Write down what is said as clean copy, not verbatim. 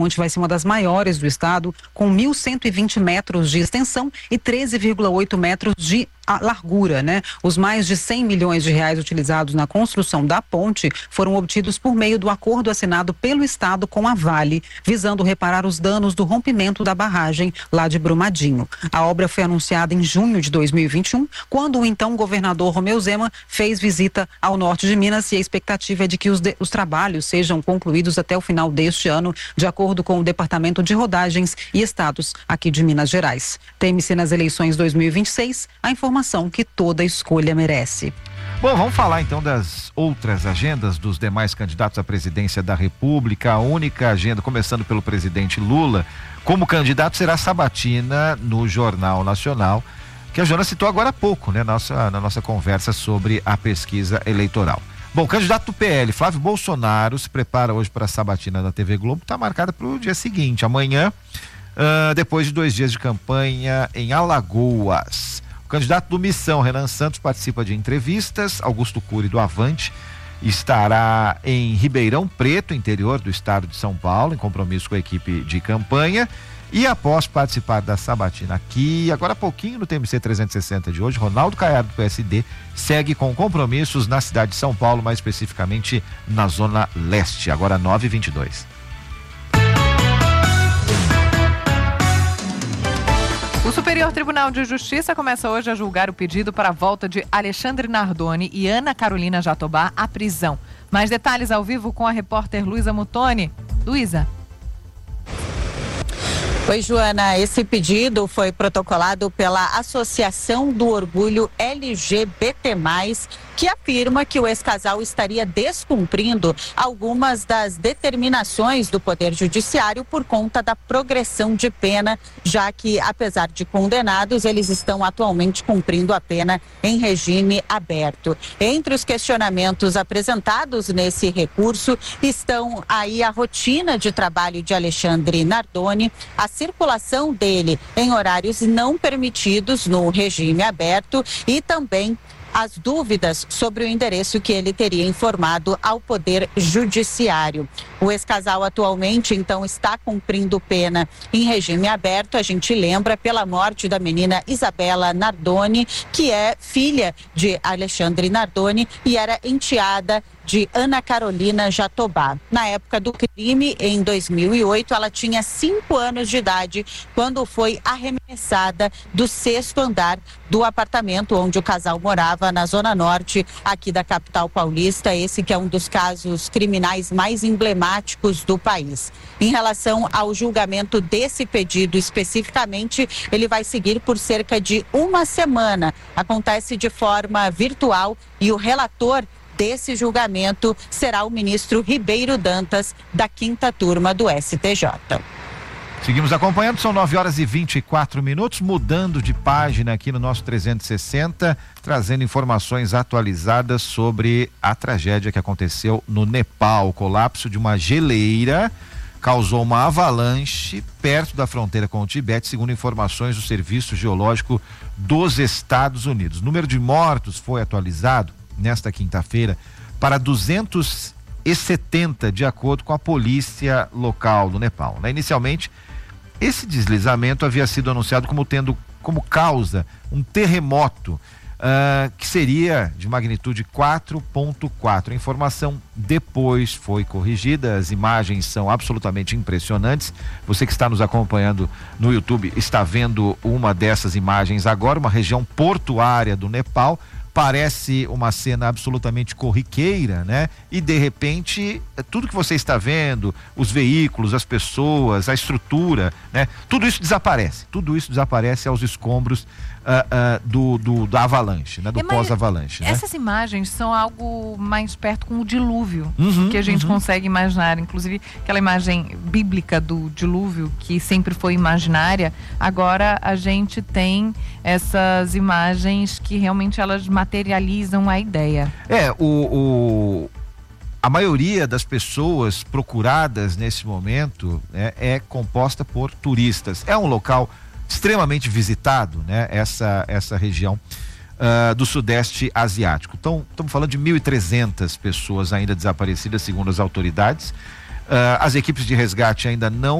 ponte vai ser uma das maiores do estado, com 1.120 metros de extensão e 13,8 metros de largura, né? Os mais de 100 milhões de reais utilizados na construção da ponte foram obtidos por meio do acordo assinado pelo estado com a Vale, visando reparar os danos do rompimento da barragem lá de Brumadinho. A obra foi anunciada em junho de 2021, quando o então governador Romeu Zema fez visita ao norte de Minas, e a expectativa é de que os trabalhos sejam concluídos até o final deste ano, de acordo com o Departamento de Rodagens e Estados aqui de Minas Gerais. Teme-se nas eleições 2026 a informação que toda escolha merece. Bom, vamos falar então das outras agendas dos demais candidatos à presidência da República. A única agenda, começando pelo presidente Lula, como candidato, será a sabatina no Jornal Nacional, que a Joana citou agora há pouco, né, na nossa conversa sobre a pesquisa eleitoral. Bom, o candidato do PL, Flávio Bolsonaro, se prepara hoje para a sabatina da TV Globo, está marcada para o dia seguinte, amanhã, depois de 2 dias de campanha em Alagoas. O candidato do Missão, Renan Santos, participa de entrevistas. Augusto Cury, do Avante, estará em Ribeirão Preto, interior do estado de São Paulo, em compromisso com a equipe de campanha. E após participar da sabatina aqui, agora há pouquinho no TMC 360 de hoje, Ronaldo Caiado, do PSD, segue com compromissos na cidade de São Paulo, mais especificamente na Zona Leste, agora 9h22. O Superior Tribunal de Justiça começa hoje a julgar o pedido para a volta de Alexandre Nardoni e Ana Carolina Jatobá à prisão. Mais detalhes ao vivo com a repórter Luísa Muttoni. Luísa. Oi, Joana, esse pedido foi protocolado pela Associação do Orgulho LGBT+, que afirma que o ex-casal estaria descumprindo algumas das determinações do Poder Judiciário por conta da progressão de pena, já que, apesar de condenados, eles estão atualmente cumprindo a pena em regime aberto. Entre os questionamentos apresentados nesse recurso estão aí a rotina de trabalho de Alexandre Nardoni, a circulação dele em horários não permitidos no regime aberto e também as dúvidas sobre o endereço que ele teria informado ao Poder Judiciário. O ex-casal atualmente, então, está cumprindo pena em regime aberto. A gente lembra pela morte da menina Isabela Nardoni, que é filha de Alexandre Nardoni e era enteada de Ana Carolina Jatobá. Na época do crime, em 2008, ela tinha 5 anos de idade quando foi arremessada do 6º andar do apartamento onde o casal morava, na Zona Norte, aqui da capital paulista. Esse que é um dos casos criminais mais emblemáticos do país. Em relação ao julgamento desse pedido especificamente, ele vai seguir por cerca de 1 semana. Acontece de forma virtual e o relator desse julgamento será o ministro Ribeiro Dantas, da 5ª turma do STJ. Seguimos acompanhando, são 9h24, mudando de página aqui no nosso 360, trazendo informações atualizadas sobre a tragédia que aconteceu no Nepal. O colapso de uma geleira causou uma avalanche perto da fronteira com o Tibete, segundo informações do Serviço Geológico dos Estados Unidos. O número de mortos foi atualizado nesta quinta-feira para 270, de acordo com a polícia local do Nepal. Inicialmente, esse deslizamento havia sido anunciado como tendo como causa um terremoto que seria de magnitude 4.4. A informação depois foi corrigida, as imagens são absolutamente impressionantes. Você que está nos acompanhando no YouTube está vendo uma dessas imagens agora, uma região portuária do Nepal. Parece uma cena absolutamente corriqueira, né? E de repente, tudo que você está vendo, os veículos, as pessoas, a estrutura, né? Tudo isso desaparece aos escombros da avalanche, né? Do pós-avalanche, né? Essas imagens são algo mais perto com o dilúvio, que a gente consegue imaginar. Inclusive, aquela imagem bíblica do dilúvio, que sempre foi imaginária, agora a gente tem essas imagens que realmente elas materializam a ideia. A maioria das pessoas procuradas nesse momento, né, é composta por turistas. É um local extremamente visitado, né, essa região do Sudeste Asiático. Então, estamos falando de 1.300 pessoas ainda desaparecidas, segundo as autoridades. As equipes de resgate ainda não